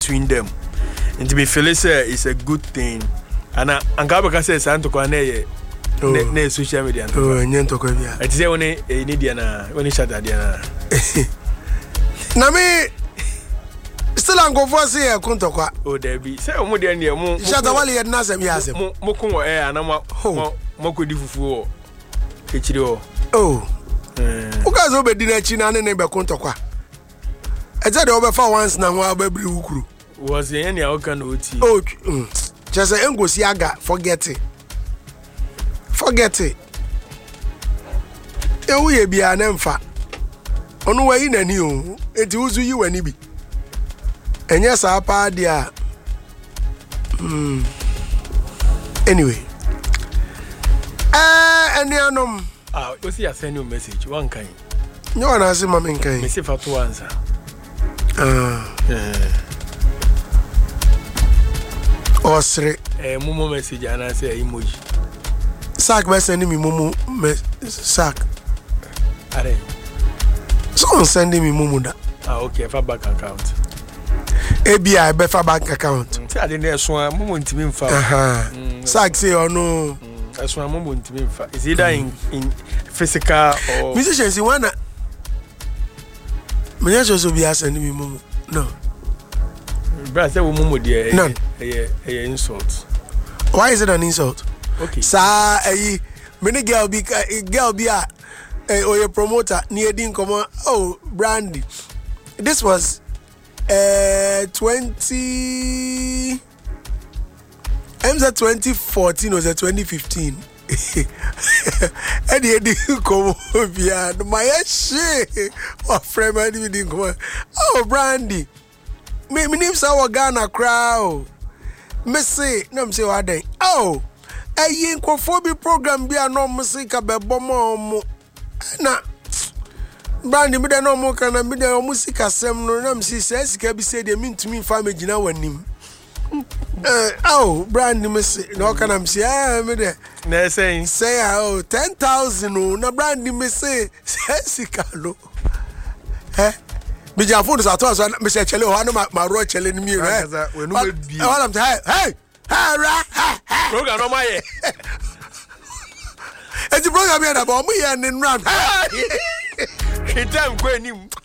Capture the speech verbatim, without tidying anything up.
between them. And to be Felicia is a good thing. And Angabaka says Santo Kwane ne social media. Oh, Nyanto Kavia. I say only a Nidiana when he shut at Diana. Nami still an go for say a Kuntokwa. Oh, there be say Modiania Mo Shatawali and Nasam Yasem. Moko air and Moko Difu. Hichio. Oh, Ukas Obedina China and Neba Kuntokwa. I said over for once now, I'll be Ukru. Was the any Okan Oti? Oh, just a Engos Yaga, forget it. Forget it. You will be an emfa. On way in a new, it was you and Ibi. And yes, our party are. Hmm. Anyway. Ah, and the anum. Ah, you see, I send you a message. One kind. No one has him, I mean, kind. Miss for two answer. Ah. Or three. A mumu message and I say emoji. Sack by sending me mumu sack. Are someone sending me mumu that. Ah, okay, for bank account. A B I better bank account. I didn't know so mumu intimate for. Aha. Sack say or no. That's why mumu intimate for. Is either in in physical or musicians you wanna. Me just be sending me mumu. No. Brother, say mumu there. None. A a insult. Why is it an insult? Okay. Sa eh many girl be girl be a or a promoter near din come oh Brandy. This was uh twenty I'm say twenty fourteen or twenty fifteen. And he didn't come here. My shit. Oh, friend, my didn't come. Oh, Brandy. Me, me name our Ghana crowd. Me say, no, me say what day. Oh, a yinkophobia program be a no music about bomb. Na Brandy, me da no more can I be the music asem no. Na me say says can be said they mean to me family na one him. Uh, oh, Brandy, me say no can I say ah me there. Na saying say oh ten thousand no. Na Brandy me say says kalo. Eh? Me jafo so ato so me say chele ho na ma ro chele ni mi eh. We no be. All am say hey hey ra hey. Program no my. E ti program here na ba mo here ni nran. He time go anim.